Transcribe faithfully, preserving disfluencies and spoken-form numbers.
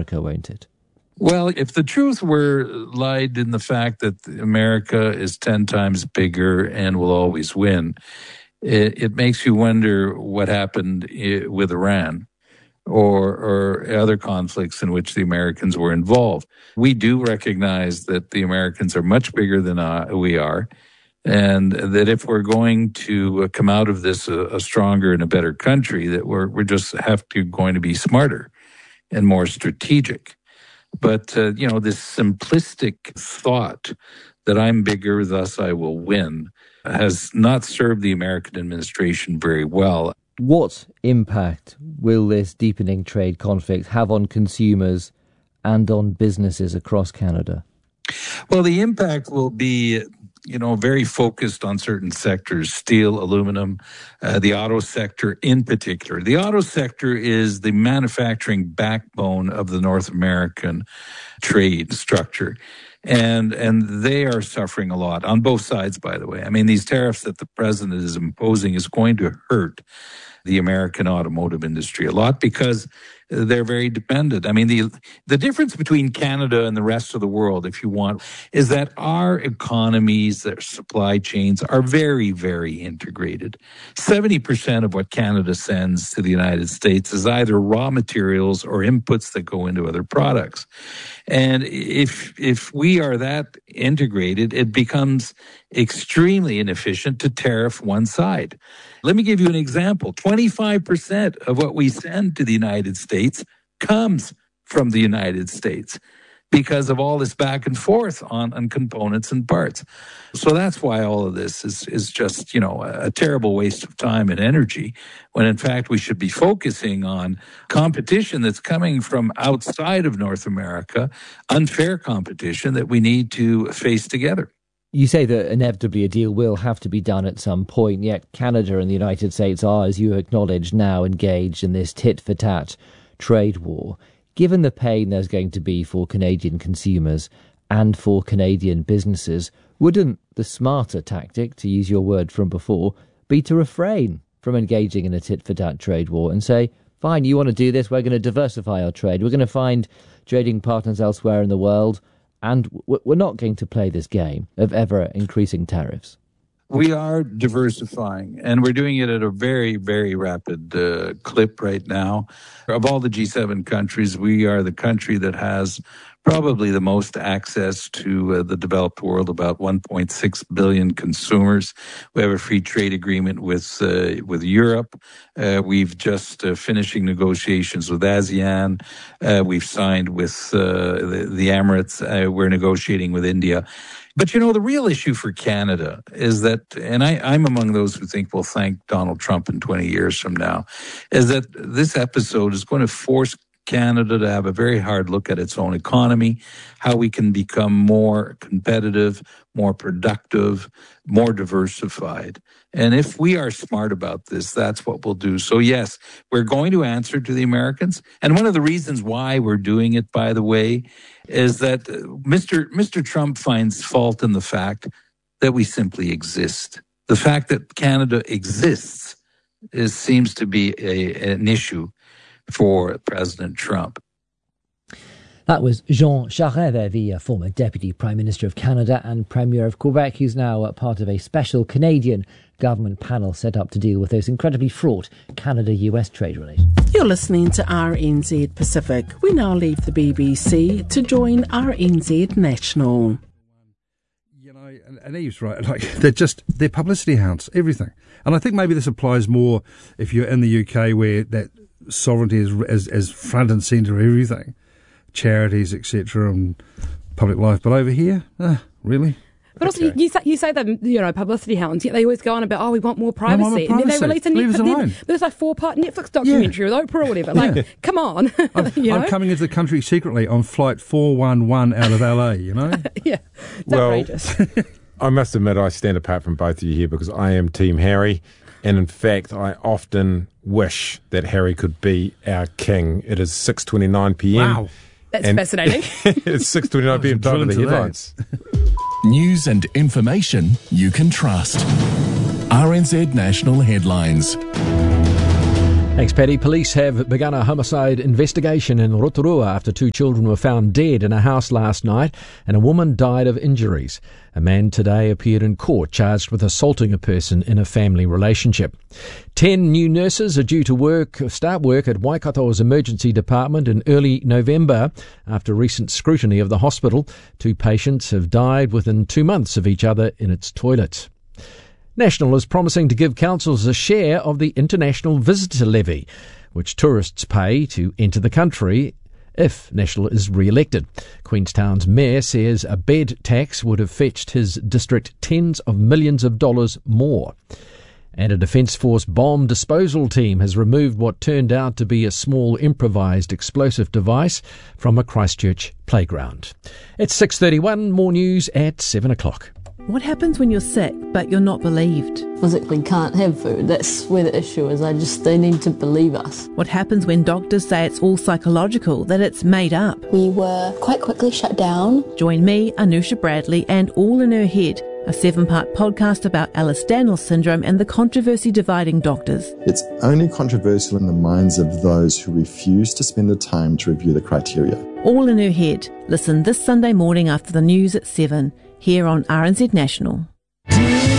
America, won't it? Well, if the truth were lied in the fact that America is ten times bigger and will always win, it, it makes you wonder what happened with Iran or, or other conflicts in which the Americans were involved. We do recognize that the Americans are much bigger than uh, we are, and that if we're going to come out of this a, a stronger and a better country, that we're we're just have to going to be smarter and more strategic. But, uh, you know, this simplistic thought that I'm bigger, thus I will win, has not served the American administration very well. What impact will this deepening trade conflict have on consumers and on businesses across Canada? Well, the impact will be, you know, very focused on certain sectors, steel, aluminum, uh, the auto sector in particular. The auto sector is the manufacturing backbone of the North American trade structure. And and they are suffering a lot on both sides, by the way. I mean, these tariffs that the president is imposing is going to hurt the American automotive industry a lot because they're very dependent. I mean, the the difference between Canada and the rest of the world, if you want, is that our economies, their supply chains are very, very integrated. seventy percent of what Canada sends to the United States is either raw materials or inputs that go into other products. And if if we are that integrated, it becomes extremely inefficient to tariff one side. Let me give you an example. twenty-five percent of what we send to the United States comes from the United States because of all this back and forth on, on components and parts. So that's why all of this is, is just, you know, a, a terrible waste of time and energy, when in fact we should be focusing on competition that's coming from outside of North America, unfair competition that we need to face together. You say that inevitably a deal will have to be done at some point, yet Canada and the United States are, as you acknowledge, now engaged in this tit-for-tat trade war. Given the pain there's going to be for Canadian consumers and for Canadian businesses, wouldn't the smarter tactic, to use your word from before, be to refrain from engaging in a tit-for-tat trade war and say, fine, you want to do this, we're going to diversify our trade, we're going to find trading partners elsewhere in the world, and we're not going to play this game of ever-increasing tariffs? We are diversifying, and we're doing it at a very, very rapid uh, clip right now. Of all the G seven countries, we are the country that has probably the most access to uh, the developed world, about one point six billion consumers. We have a free trade agreement with uh, with Europe. Uh, we've just uh, finishing negotiations with ASEAN. Uh, we've signed with uh, the, the Emirates. Uh, we're negotiating with India. But, you know, the real issue for Canada is that, and I, I'm among those who think we'll thank Donald Trump in twenty years from now, is that this episode is going to force Canada to have a very hard look at its own economy, how we can become more competitive, more productive, more diversified. And if we are smart about this, that's what we'll do. So yes, we're going to answer to the Americans. And one of the reasons why we're doing it, by the way, is that Mister Mister Trump finds fault in the fact that we simply exist. The fact that Canada exists is, seems to be a, an issue for President Trump. That was Jean Charest there, the uh, former Deputy Prime Minister of Canada and Premier of Quebec, who's now uh, part of a special Canadian government panel set up to deal with those incredibly fraught Canada-U S trade relations. You're listening to R N Z Pacific. We now leave the B B C to join R N Z National. You know, and, and he's right. Like, they're just, they're publicity hounds, everything. And I think maybe this applies more if you're in the U K, where that sovereignty is as, as front and centre of everything, charities, et cetera, and public life. But over here, uh, really? But okay. also, you say, you say that, you know, publicity hounds, yet they always go on about, oh, we want more privacy. No, privacy. And then they release a Leave Netflix, there's like four-part Netflix documentary yeah. with Oprah or whatever. Like, yeah. come on. I'm, you know? I'm coming into the country secretly on flight four one one out of L A, you know? yeah, it's well, outrageous. I must admit I stand apart from both of you here because I am Team Harry. And in fact, I often wish that Harry could be our king. It is six twenty-nine p.m. Wow. That's fascinating. It's six twenty-nine p.m. time for the headlines. News and information you can trust. R N Z National Headlines. Thanks, Paddy. Police have begun a homicide investigation in Rotorua after two children were found dead in a house last night and a woman died of injuries. A man today appeared in court charged with assaulting a person in a family relationship. Ten new nurses are due to work start work at Waikato's emergency department in early November after recent scrutiny of the hospital. Two patients have died within two months of each other in its toilets. National is promising to give councils a share of the international visitor levy, which tourists pay to enter the country if National is re-elected. Queenstown's mayor says a bed tax would have fetched his district tens of millions of dollars more. And a Defence Force bomb disposal team has removed what turned out to be a small improvised explosive device from a Christchurch playground. It's six thirty-one, more news at seven o'clock. What happens when you're sick but you're not believed? Physically can't have food. That's where the issue is. I just, they need to believe us. What happens when doctors say it's all psychological, that it's made up? We were quite quickly shut down. Join me, Anusha Bradley, and All in Her Head, a seven-part podcast about Ehlers-Danlos syndrome and the controversy dividing doctors. It's only controversial in the minds of those who refuse to spend the time to review the criteria. All in Her Head. Listen this Sunday morning after the news at seven, here on R N Z National.